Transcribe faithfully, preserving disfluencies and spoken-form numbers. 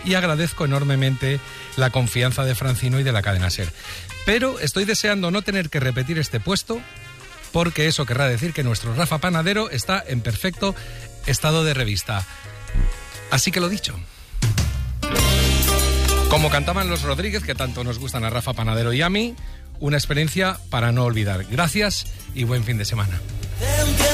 y agradezco enormemente la confianza de Francino y de la cadena SER. Pero estoy deseando no tener que repetir este puesto, porque eso querrá decir que nuestro Rafa Panadero está en perfecto estado de revista. Así que lo dicho. Como cantaban los Rodríguez, que tanto nos gustan a Rafa Panadero y a mí, una experiencia para no olvidar. Gracias y buen fin de semana.